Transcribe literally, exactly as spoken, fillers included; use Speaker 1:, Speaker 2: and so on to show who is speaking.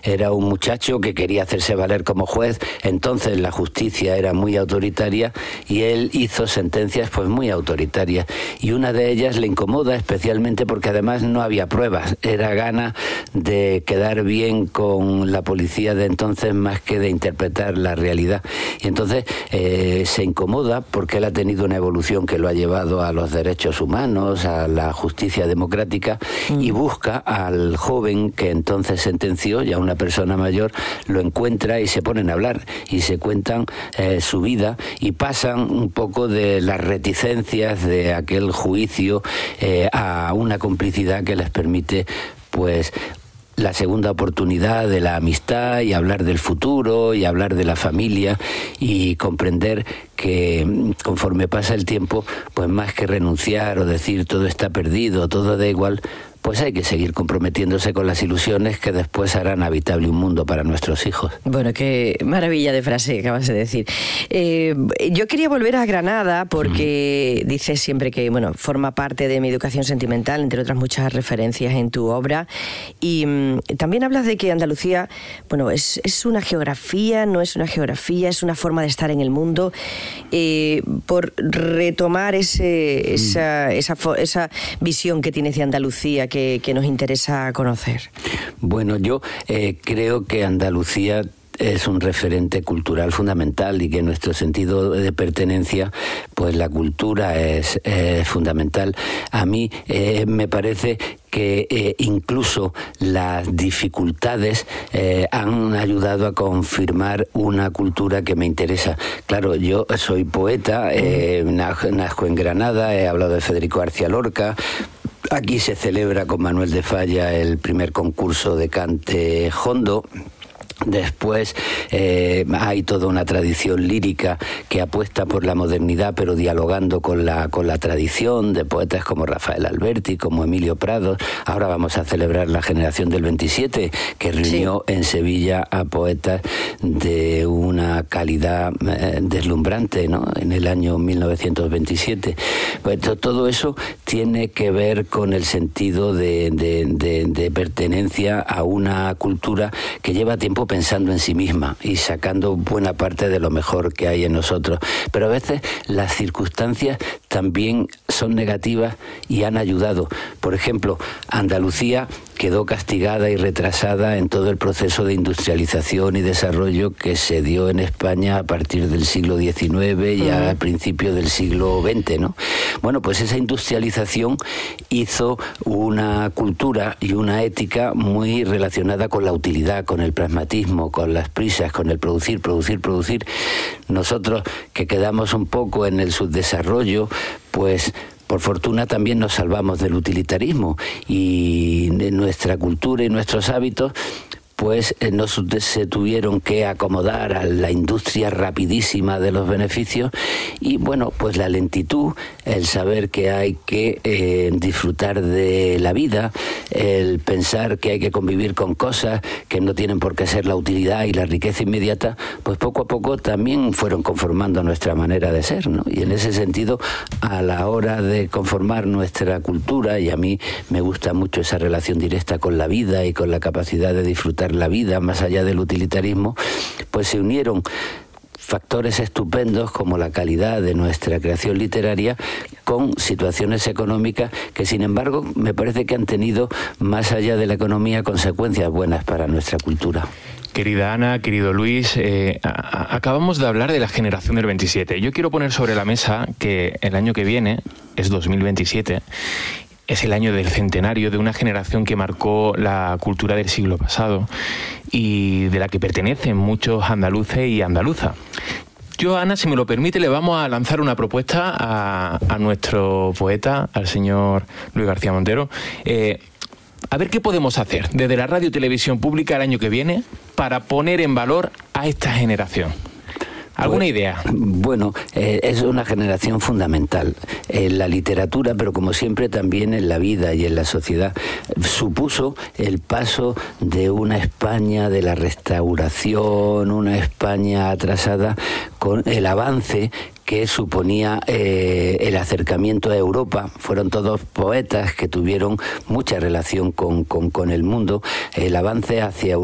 Speaker 1: era un muchacho que quería hacerse valer como juez. Entonces la justicia era muy autoritaria y él hizo sentencias pues muy autoritarias, y una de ellas le incomoda especialmente porque además no había pruebas, era gana de quedar bien con la policía de entonces más que de interpretar la realidad. Y entonces eh, se incomoda porque él ha tenido una evolución que lo ha llevado a los derechos humanos, a la justicia democrática, mm. y busca al joven que entonces sentenció, ya una persona mayor, lo encuentra y se ponen a hablar y se cuentan eh, su vida y pasan un poco de las reticencias de aquel juicio eh, a una complicidad que les permite pues la segunda oportunidad de la amistad y hablar del futuro y hablar de la familia y comprender que conforme pasa el tiempo, pues más que renunciar o decir todo está perdido, todo da igual, pues hay que seguir comprometiéndose con las ilusiones que después harán habitable un mundo para nuestros hijos.
Speaker 2: Bueno, qué maravilla de frase que acabas de decir. Eh, yo quería volver a Granada porque mm. dices siempre que, bueno, forma parte de mi educación sentimental, entre otras muchas referencias en tu obra. Y mm, también hablas de que Andalucía, bueno, es, es una geografía, no es una geografía, es una forma de estar en el mundo. Eh, por retomar ese, mm. esa, esa, esa visión que tienes de Andalucía, que Que, que nos interesa conocer.
Speaker 1: Bueno, yo eh, creo que Andalucía es un referente cultural fundamental y que nuestro sentido de pertenencia, pues la cultura es, es fundamental. A mí eh, me parece que eh, incluso las dificultades eh, han ayudado a confirmar una cultura que me interesa. Claro, yo soy poeta, eh, nazco en Granada, he hablado de Federico García Lorca. Aquí se celebra con Manuel de Falla el primer concurso de cante jondo. Después eh, hay toda una tradición lírica que apuesta por la modernidad, pero dialogando con la, con la tradición de poetas como Rafael Alberti, como Emilio Prado. Ahora vamos a celebrar la generación del veintisiete, que reunió sí. en Sevilla a poetas de una calidad eh, deslumbrante, ¿no?, en el año mil novecientos veintisiete. Pues todo eso tiene que ver con el sentido de, de, de, de pertenencia a una cultura que lleva tiempo pensando en sí misma y sacando buena parte de lo mejor que hay en nosotros. Pero a veces las circunstancias también son negativas y han ayudado. Por ejemplo, Andalucía quedó castigada y retrasada en todo el proceso de industrialización y desarrollo que se dio en España a partir del siglo diecinueve y uh-huh. al principio del siglo veinte, ¿no? Bueno, pues esa industrialización hizo una cultura y una ética muy relacionada con la utilidad, con el pragmatismo, con las prisas, con el producir, producir, producir. Nosotros, que quedamos un poco en el subdesarrollo, pues por fortuna también nos salvamos del utilitarismo, y nuestra cultura y nuestros hábitos pues eh, no se tuvieron que acomodar a la industria rapidísima de los beneficios, y bueno, pues la lentitud, el saber que hay que eh, disfrutar de la vida, el pensar que hay que convivir con cosas que no tienen por qué ser la utilidad y la riqueza inmediata, pues poco a poco también fueron conformando nuestra manera de ser, ¿no? Y en ese sentido, a la hora de conformar nuestra cultura, y a mí me gusta mucho esa relación directa con la vida y con la capacidad de disfrutar la vida más allá del utilitarismo, pues se unieron factores estupendos como la calidad de nuestra creación literaria con situaciones económicas que, sin embargo, me parece que han tenido, más allá de la economía, consecuencias buenas para nuestra cultura.
Speaker 3: Querida Ana, querido Luis, eh, a, a, acabamos de hablar de la generación del veintisiete. Yo quiero poner sobre la mesa que el año que viene es dos mil veintisiete. Es el año del centenario de una generación que marcó la cultura del siglo pasado y de la que pertenecen muchos andaluces y andaluzas. Yo, Ana, si me lo permite, le vamos a lanzar una propuesta a, a nuestro poeta, al señor Luis García Montero. Eh, a ver qué podemos hacer desde la Radio y Televisión Pública el año que viene para poner en valor a esta generación. ¿Alguna idea?
Speaker 1: Bueno, eh, es una generación fundamental en la literatura, pero como siempre también en la vida y en la sociedad. Supuso el paso de una España de la restauración, una España atrasada, con el avance que suponía eh, el acercamiento a Europa. Fueron todos poetas que tuvieron mucha relación con, con, con el mundo. El avance hacia Europa